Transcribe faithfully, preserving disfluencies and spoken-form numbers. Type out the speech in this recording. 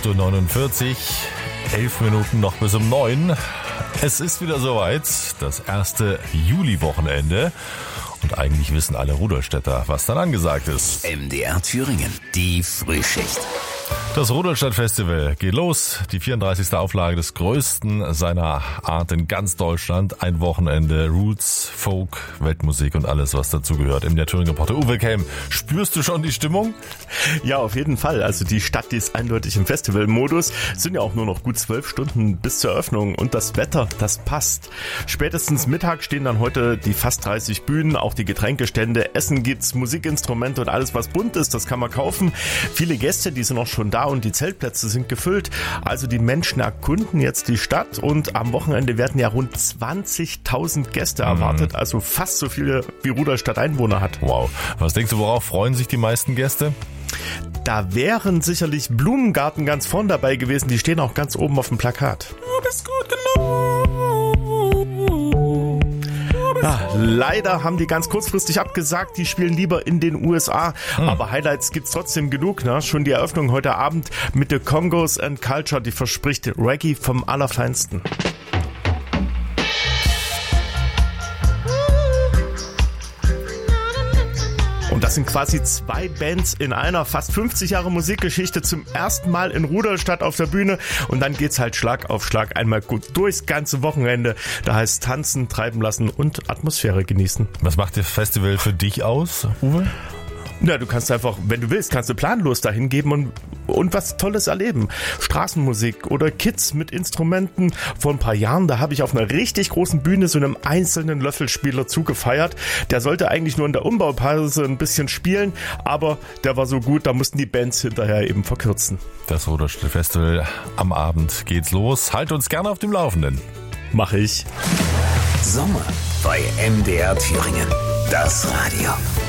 acht Uhr neunundvierzig, elf Minuten noch bis um neun. Es ist wieder soweit, das erste Juli-Wochenende. Und eigentlich wissen alle Rudolstädter, was dann angesagt ist. M D R Thüringen, die Frühschicht. Das Rudolstadt-Festival geht los. Die vierunddreißigste Auflage des größten seiner Art in ganz Deutschland. Ein Wochenende Roots, Folk, Weltmusik und alles, was dazugehört. Im der Thüringer Reporter Uwe Kelm. Spürst du schon die Stimmung? Ja, auf jeden Fall. Also die Stadt, die ist eindeutig im Festivalmodus. Es sind ja auch nur noch gut zwölf Stunden bis zur Eröffnung. Und das Wetter, das passt. Spätestens Mittag stehen dann heute die fast dreißig Bühnen, auch die Getränkestände. Essen gibt's, Musikinstrumente und alles, was bunt ist, das kann man kaufen. Viele Gäste, die sind auch schon da und die Zeltplätze sind gefüllt. Also die Menschen erkunden jetzt die Stadt und am Wochenende werden ja rund zwanzigtausend Gäste erwartet. Mhm. Also fast so viele wie Rudolstadt Einwohner hat. Wow. Was denkst du, worauf freuen sich die meisten Gäste? Da wären sicherlich Blumengarten ganz vorn dabei gewesen. Die stehen auch ganz oben auf dem Plakat. Du bist gut genug. Ja, leider haben die ganz kurzfristig abgesagt, die spielen lieber in den U S A, hm. aber Highlights gibt's trotzdem genug, ne? Schon die Eröffnung heute Abend mit The Congos and Culture, die verspricht Reggae vom Allerfeinsten. Und das sind quasi zwei Bands in einer, fast fünfzig Jahre Musikgeschichte, zum ersten Mal in Rudolstadt auf der Bühne. Und dann geht's halt Schlag auf Schlag einmal gut durchs ganze Wochenende. Da heißt tanzen, treiben lassen und Atmosphäre genießen. Was macht das Festival für dich aus, Uwe? Ja, du kannst einfach, wenn du willst, kannst du planlos dahin geben und, und was Tolles erleben. Straßenmusik oder Kids mit Instrumenten. Vor ein paar Jahren, da habe ich auf einer richtig großen Bühne so einem einzelnen Löffelspieler zugefeiert. Der sollte eigentlich nur in der Umbaupause ein bisschen spielen, aber der war so gut, da mussten die Bands hinterher eben verkürzen. Das Rudolstadt Festival am Abend geht's los. Halt uns gerne auf dem Laufenden. Mach ich. Sommer bei M D R Thüringen. Das Radio.